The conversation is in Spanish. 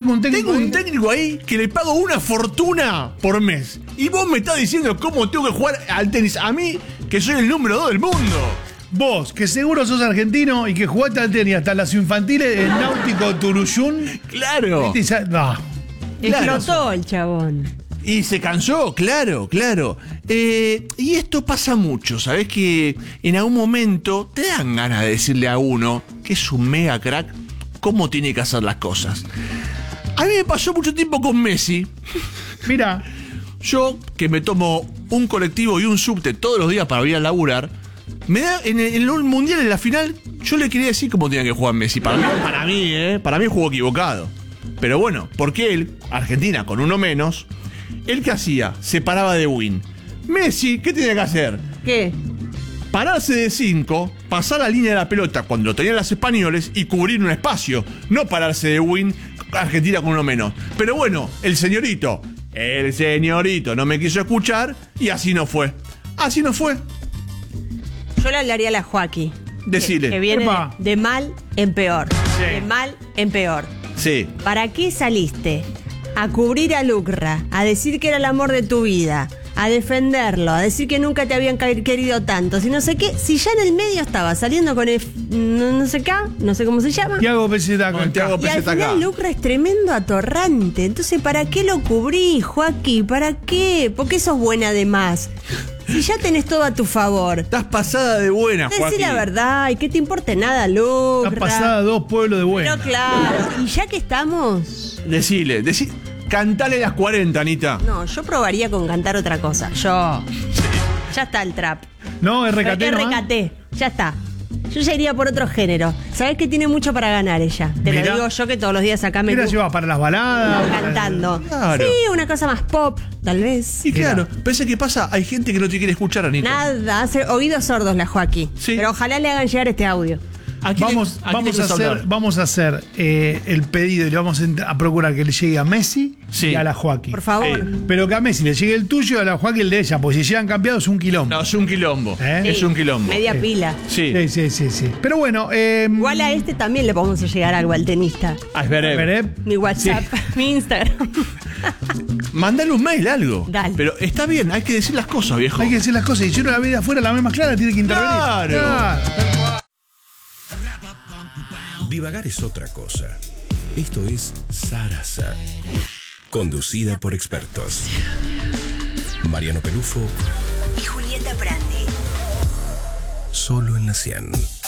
tengo un técnico. Tengo un técnico ahí que le pago una fortuna por mes. Y vos me estás diciendo cómo tengo que jugar al tenis. A mí, que soy el número 2 del mundo. Vos, que seguro sos argentino y que jugaste al tenis hasta las infantiles en Náutico Turuyún. Claro. No. Explotó el chabón. Y se cansó, claro. Y esto pasa mucho, ¿sabés? Que en algún momento te dan ganas de decirle a uno, que es un mega crack, cómo tiene que hacer las cosas. A mí me pasó mucho tiempo con Messi. Mira, Yo, que me tomo un colectivo y un subte todos los días para ir a laburar, me da en el mundial, en la final, yo le quería decir cómo tenía que jugar Messi. Para mí jugó equivocado. Pero bueno, porque él, Argentina con uno menos, ¿él qué hacía? Se paraba de win. Messi, ¿qué tenía que hacer? ¿Qué? Pararse de 5, pasar la línea de la pelota cuando lo tenían los españoles y cubrir un espacio. No pararse de win, Argentina con uno menos. Pero bueno, el señorito no me quiso escuchar y así no fue. Yo le hablaría a la Joaquí. Decile. Que viene Epa. de mal en peor. Sí. De mal en peor. Sí. ¿Para qué saliste a cubrir a Lucra, a decir que era el amor de tu vida, a defenderlo, a decir que nunca te habían querido tanto, si no sé qué, si ya en el medio estaba saliendo con el no sé qué, no sé cómo se llama? Tiago Peseta Con Thiago Y al Peseta acá. final Lucra es tremendo atorrante. Entonces, ¿para qué lo cubrí, Joaquín? ¿Para qué? ¿Por qué sos buena además? Si ya tenés todo a tu favor. Estás pasada de buena, Decí Joaquín. la verdad, y que te importe nada, Lucra. Está pasada 2 pueblos de buena. Pero claro, y ya que estamos... Decile. Cantale las 40, Anita. No, yo probaría con cantar otra cosa. Ya está el trap. No, RKT. ¿no? RKT, ya está. Yo ya iría por otro género. Sabés que tiene mucho para ganar ella. Te Mirá. lo digo yo que todos los días acá me ¿Qué la llevas para las baladas? cantando. Claro. Sí, una cosa más pop, tal vez. Y claro, pensé que pasa, hay gente que no te quiere escuchar, Anita. Nada, hace oídos sordos la Joaquín. Sí. Pero ojalá le hagan llegar este audio. ¿A quién Vamos le querés hablar? a hacer el pedido y le vamos a procurar que le llegue a Messi Sí. y a la Joaquín. Por favor. Pero que a Messi le llegue el tuyo y a la Joaquín el de ella, porque si llegan cambiados es un quilombo. No, es un quilombo. ¿Eh? Es un quilombo. Media pila. Sí. Sí. Pero bueno, Igual a este también le podemos llegar algo al tenista. Ah, es veré. veré. Mi WhatsApp, mi Instagram. Mandale un mail, algo. Dale. Pero está bien, hay que decir las cosas, viejo. Hay que decir las cosas. Y si uno la ve de afuera, la ve más clara, tiene que intervenir. Claro. Divagar es otra cosa. Esto es Sarasa, conducida por expertos. Mariano Pelufo Y Julieta Prandi. solo en la 100.